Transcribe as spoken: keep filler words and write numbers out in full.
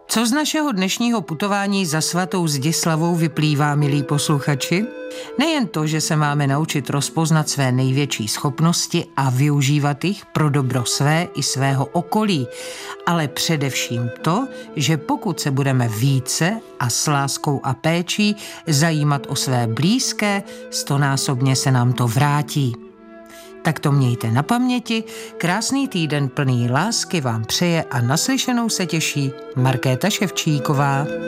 Co z našeho dnešního putování za svatou Zdislavou vyplývá, milí posluchači? Nejen to, že se máme naučit rozpoznat své největší schopnosti a využívat jich pro dobro své i svého okolí, ale především to, že pokud se budeme více a s láskou a péčí zajímat o své blízké, stonásobně se nám to vrátí. Tak to mějte na paměti, krásný týden plný lásky vám přeje a naslyšenou se těší Markéta Ševčíková.